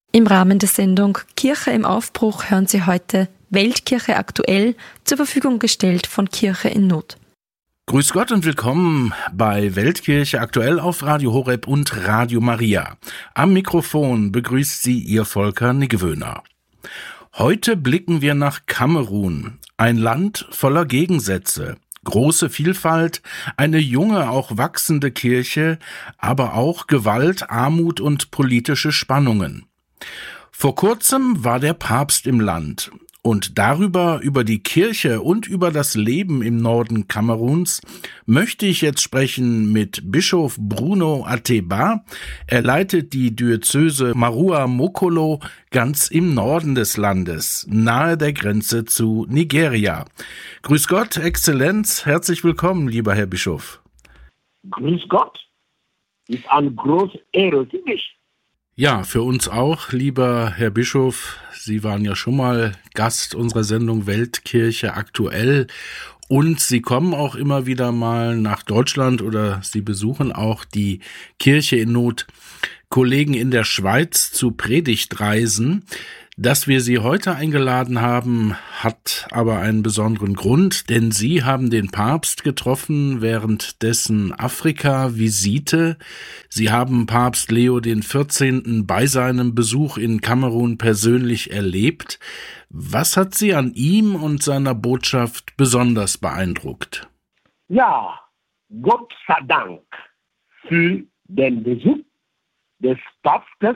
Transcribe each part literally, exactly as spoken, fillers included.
Im Rahmen der Sendung Kirche im Aufbruch hören Sie heute Weltkirche aktuell, zur Verfügung gestellt von Kirche in Not. Grüß Gott und willkommen bei Weltkirche aktuell auf Radio Horeb und Radio Maria. Am Mikrofon begrüßt Sie Ihr Volker Niggewöhner. Heute blicken wir nach Kamerun, ein Land voller Gegensätze. Große Vielfalt, eine junge, auch wachsende Kirche, aber auch Gewalt, Armut und politische Spannungen. Vor kurzem war der Papst im Land und darüber, über die Kirche und über das Leben im Norden Kameruns möchte ich jetzt sprechen mit Bischof Bruno Ateba. Er leitet die Diözese Marua Mokolo ganz im Norden des Landes, nahe der Grenze zu Nigeria. Grüß Gott, Exzellenz, herzlich willkommen, lieber Herr Bischof. Grüß Gott, ist eine große Ehre für mich. Ja, für uns auch, lieber Herr Bischof. Sie waren ja schon mal Gast unserer Sendung Weltkirche aktuell und Sie kommen auch immer wieder mal nach Deutschland oder Sie besuchen auch die Kirche in Not. Kollegen in der Schweiz zu Predigtreisen. Dass wir Sie heute eingeladen haben, hat aber einen besonderen Grund, denn Sie haben den Papst getroffen während dessen Afrika-Visite. Sie haben Papst Leo den vierzehnten bei seinem Besuch in Kamerun persönlich erlebt. Was hat Sie an ihm und seiner Botschaft besonders beeindruckt? Ja, Gott sei Dank für den Besuch des Papstes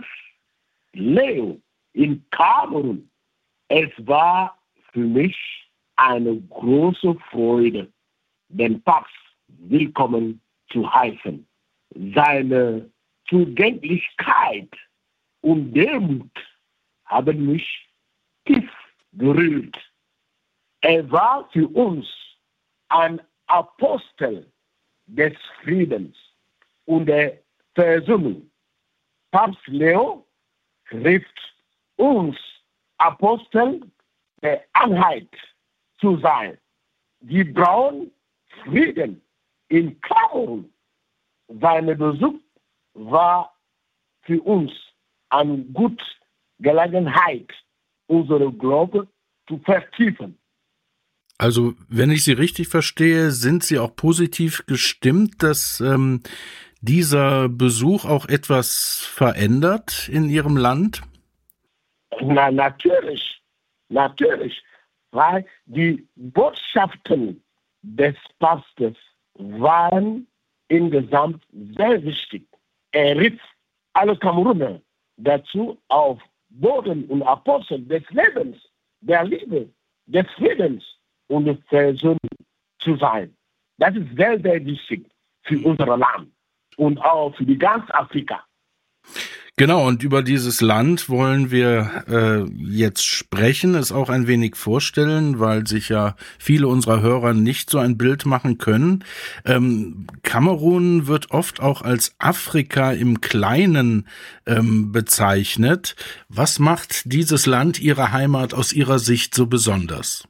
Leo in Kamerun. Es war für mich eine große Freude, den Papst willkommen zu heißen. Seine Zugänglichkeit und Demut haben mich tief berührt. Er war für uns ein Apostel des Friedens und der Versöhnung. Papst Leo rief uns Apostel der Einheit zu sein. Wir brauchen Frieden in Kamerun. Sein Besuch war für uns eine gute Gelegenheit, unsere Glaube zu vertiefen. Also, wenn ich Sie richtig verstehe, sind Sie auch positiv gestimmt, dass ähm, dieser Besuch auch etwas verändert in Ihrem Land? Na, natürlich, natürlich, weil die Botschaften des Papstes waren insgesamt sehr wichtig. Er rief alle Kameruner dazu auf, Boden und Apostel des Lebens, der Liebe, des Friedens und der Versöhnung zu sein. Das ist sehr, sehr wichtig für unser Land und auch für die ganze Afrika. Genau, und über dieses Land wollen wir äh, jetzt sprechen, es auch ein wenig vorstellen, weil sich ja viele unserer Hörer nicht so ein Bild machen können. Ähm, Kamerun wird oft auch als Afrika im Kleinen ähm, bezeichnet. Was macht dieses Land, Ihre Heimat, aus Ihrer Sicht so besonders?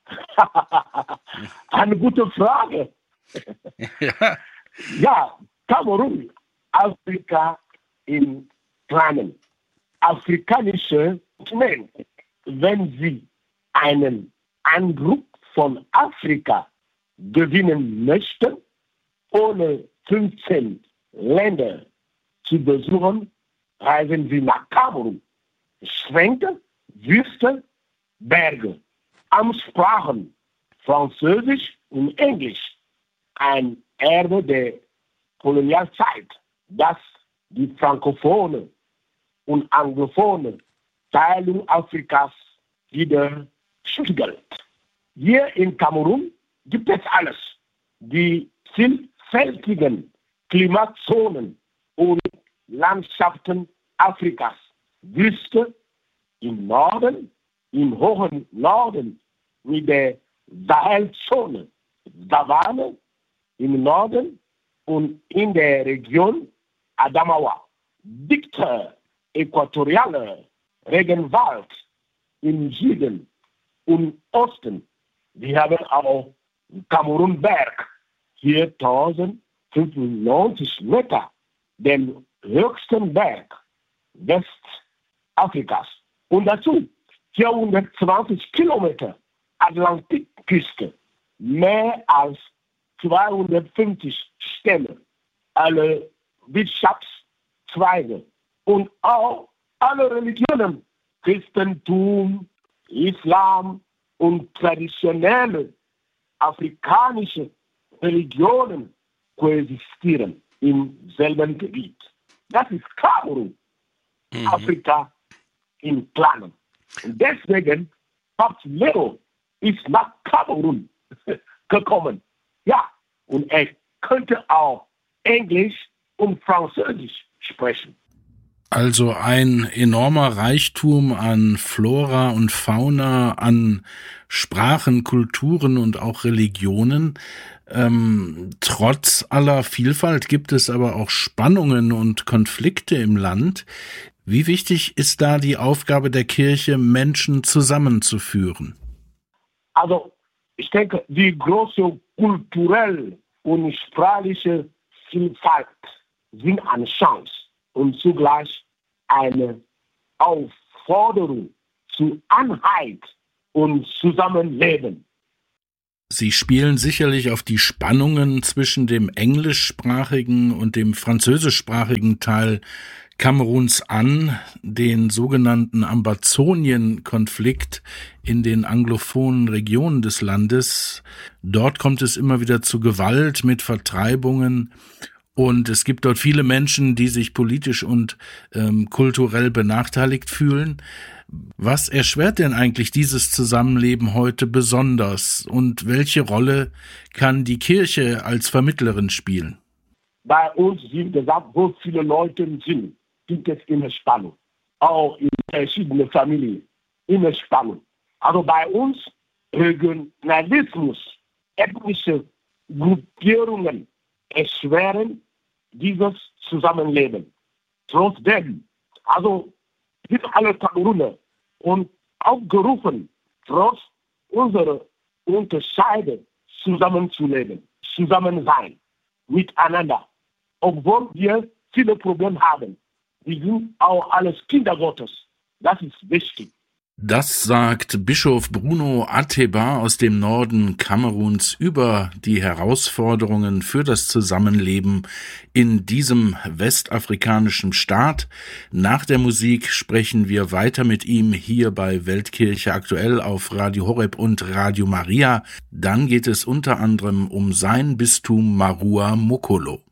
Eine gute Frage. Ja, Ja, Kamerun, Afrika im Kleinen. Afrikanische Menschen, wenn sie einen Eindruck von Afrika gewinnen möchten, ohne fünfzehn Länder zu besuchen, reisen sie nach Kamerun. Schränke, Wüste, Berge, Amtssprachen Französisch und Englisch, ein Erbe der Kolonialzeit, das die frankophone und anglophone Teilung Afrikas wieder spiegelt. Hier in Kamerun gibt es alles. Die vielfältigen Klimazonen und Landschaften Afrikas. Wüste im Norden, im hohen Norden mit der Sahelzone, Savanne im Norden und in der Region Adamawa. Dichter äquatorialer Regenwald im Süden und Osten. Wir haben auch Kamerunberg, viertausendfünfundneunzig Meter, den höchsten Berg West Afrikas. Und dazu vierhundertzwanzig Kilometer Atlantikküste, mehr als zweihundertfünfzig Stämme, alle Wirtschaftszweige und auch alle Religionen, Christentum, Islam und traditionelle afrikanische Religionen koexistieren im selben Gebiet. Das ist Kamerun, mhm. Afrika im Kleinen. Und deswegen Papst Leo ist nach Kamerun gekommen. Ja, und er könnte auch Englisch und Französisch sprechen. Also ein enormer Reichtum an Flora und Fauna, an Sprachen, Kulturen und auch Religionen. Ähm, trotz aller Vielfalt gibt es aber auch Spannungen und Konflikte im Land. Wie wichtig ist da die Aufgabe der Kirche, Menschen zusammenzuführen? Also ich denke, die große kulturelle und sprachliche Vielfalt sind eine Chance und zugleich eine Aufforderung zu Einheit und Zusammenleben. Sie spielen sicherlich auf die Spannungen zwischen dem englischsprachigen und dem französischsprachigen Teil Kameruns an, den sogenannten Ambazonien-Konflikt in den anglophonen Regionen des Landes. Dort kommt es immer wieder zu Gewalt mit Vertreibungen. Und es gibt dort viele Menschen, die sich politisch und ähm, kulturell benachteiligt fühlen. Was erschwert denn eigentlich dieses Zusammenleben heute besonders? Und welche Rolle kann die Kirche als Vermittlerin spielen? Bei uns, wie gesagt, wo viele Leute sind, gibt es immer Spannung. Auch in verschiedenen Familien immer Spannung. Also bei uns Regionalismus, ethnische Gruppierungen erschweren dieses Zusammenleben. Trotzdem, also sind alle Kameruner und aufgerufen, trotz unserer Unterscheide zusammenzuleben, zusammen sein, miteinander. Obwohl wir viele Probleme haben. Wir sind auch alles Kinder Gottes. Das ist wichtig. Das sagt Bischof Bruno Ateba aus dem Norden Kameruns über die Herausforderungen für das Zusammenleben in diesem westafrikanischen Staat. Nach der Musik sprechen wir weiter mit ihm hier bei Weltkirche aktuell auf Radio Horeb und Radio Maria. Dann geht es unter anderem um sein Bistum Marua Mokolo.